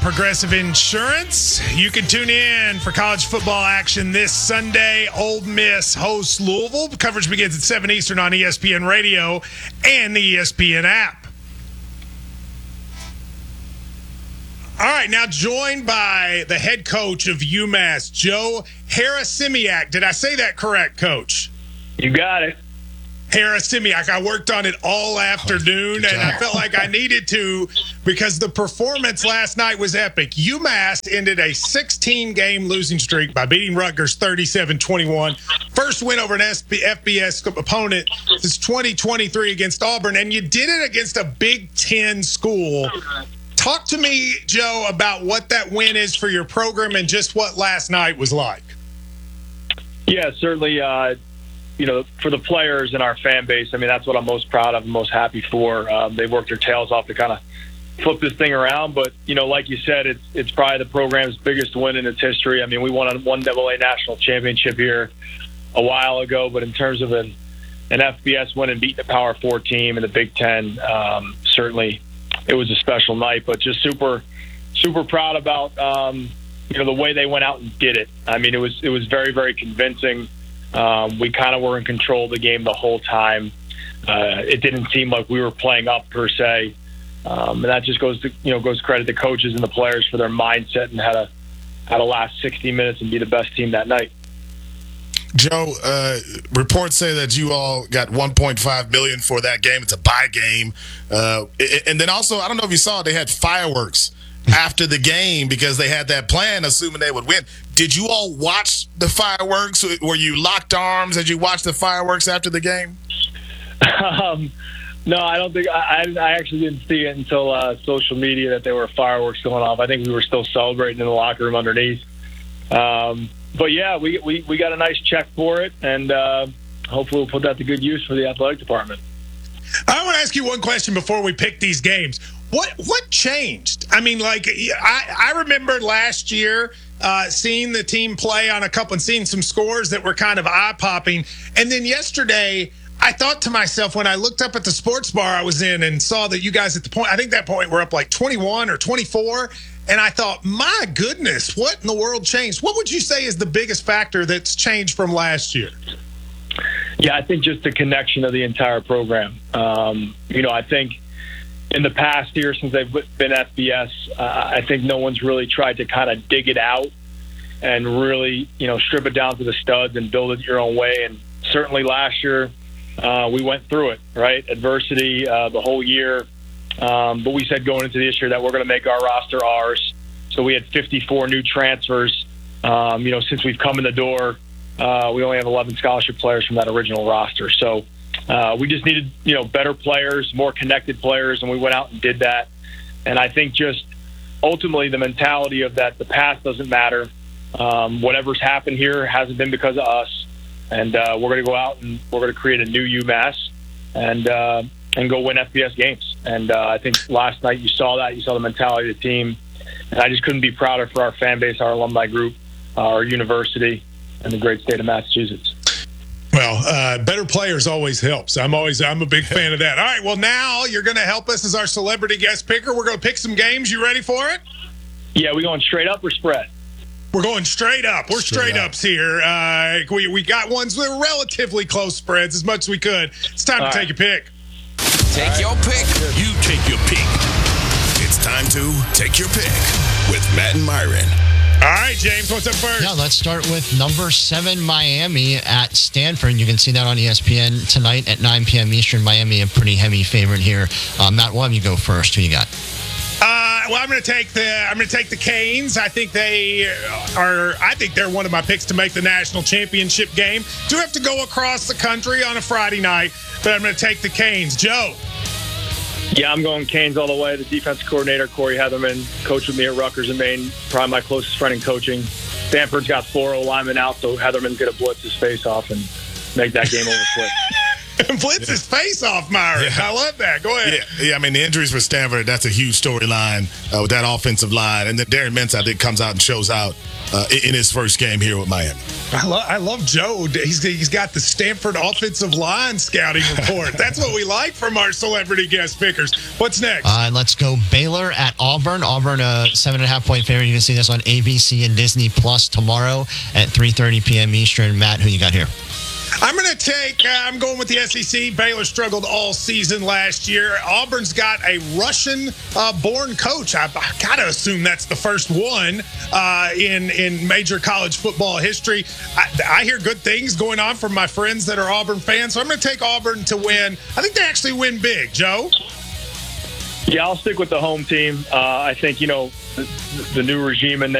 Progressive Insurance. You can tune in for college football action this Sunday. Ole Miss hosts Louisville. Coverage begins at 7 Eastern on ESPN Radio and the ESPN app. All right, now joined by the head coach of UMass, Joe Harasimiak. Did I say that correct, Coach? You got it. Harasimiak. I worked on it all afternoon, and I felt like I needed to because the performance last night was epic. UMass ended a 16-game losing streak by beating Rutgers 37-21. First win over an FBS opponent since 2023 against Auburn, and you did it against a Big Ten school. Talk to me, Joe, about what that win is for your program and just what last night was like. Yeah, certainly. For the players and our fan base, I mean, that's what I'm most proud of and most happy for. They worked their tails off to kind of flip this thing around. But, like you said, it's probably the program's biggest win in its history. I mean, we won a 1AA national championship here a while ago. But in terms of an FBS win and beating a Power 4 team in the Big Ten, certainly it was a special night. But just super, super proud about, the way they went out and did it. I mean, it was very, very convincing. We kind of were in control of the game the whole time. It didn't seem like we were playing up per se, and that just goes credit to coaches and the players for their mindset and how to last 60 minutes and be the best team that night. Joe, reports say that you all got $1.5 million for that game. It's a bye game, and then also I don't know if you saw it, they had fireworks after the game because they had that plan, assuming they would win. Did you all watch the fireworks? Were you locked arms as you watched the fireworks after the game? No, I don't think I actually didn't see it until social media that there were fireworks going off. I think we were still celebrating in the locker room underneath. But yeah, we got a nice check for it, and hopefully we'll put that to good use for the athletic department. I want to ask you one question before we pick these games. What changed? I mean, I remember last year seeing the team play on a couple and seeing some scores that were kind of eye-popping. And then yesterday, I thought to myself when I looked up at the sports bar I was in and saw that you guys at the point, I think that point were up like 21 or 24. And I thought, my goodness, what in the world changed? What would you say is the biggest factor that's changed from last year? Yeah, I think just the connection of the entire program. I think in the past year since they've been FBS, I think no one's really tried to kind of dig it out and really, strip it down to the studs and build it your own way. And certainly last year we went through it, right? Adversity the whole year. But we said going into this year that we're going to make our roster ours. So we had 54 new transfers. Since we've come in the door, we only have 11 scholarship players from that original roster. So we just needed, better players, more connected players, and we went out and did that. And I think just ultimately the mentality of that the past doesn't matter. Whatever's happened here hasn't been because of us. And we're going to go out and we're going to create a new UMass and go win FBS games. And I think last night you saw that. You saw the mentality of the team. And I just couldn't be prouder for our fan base, our alumni group, our university, and the great state of Massachusetts. Well, better players always helps. I'm a big fan of that. All right, well, now you're going to help us as our celebrity guest picker. We're going to pick some games. You ready for it? Yeah, we going straight up or spread? We're going straight up. We're straight ups here. We got ones that are relatively close spreads as much as we could. It's time to take your pick. Take your pick. You take your pick. It's time to take your pick with Matt and Myron. All right, James, what's up first? Yeah, let's start with number 7, Miami at Stanford. You can see that on ESPN tonight at 9 p.m. Eastern. Miami, a pretty heavy favorite here. Matt, why don't you go first? Who you got? Well, I'm going to take the Canes. I think they're one of my picks to make the national championship game. Do have to go across the country on a Friday night, but I'm going to take the Canes. Joe. Yeah, I'm going Canes all the way. The defense coordinator, Corey Heatherman, coached with me at Rutgers in Maine, probably my closest friend in coaching. Stanford's got 4 linemen out, so Heatherman's going to blitz his face off and make that game over quick. Blitz his face off, Myron. Yeah. I love that. Go ahead. Yeah. I mean, the injuries for Stanford, that's a huge storyline with that offensive line. And then Darren Mintz, I think, comes out and shows out in his first game here with Miami. I love Joe. He's got the Stanford offensive line scouting report. That's what we like from our celebrity guest pickers. What's next? Let's go Baylor at Auburn. Auburn, a 7.5-point favorite. You can see this on ABC and Disney Plus tomorrow at 3:30 p.m. Eastern. Matt, who you got here? I'm I'm going with the SEC. Baylor struggled all season last year. Auburn's got a Russian-born coach. I got to assume that's the first one in major college football history. I hear good things going on from my friends that are Auburn fans, so I'm going to take Auburn to win. I think they actually win big, Joe. Yeah, I'll stick with the home team. I think, the new regime in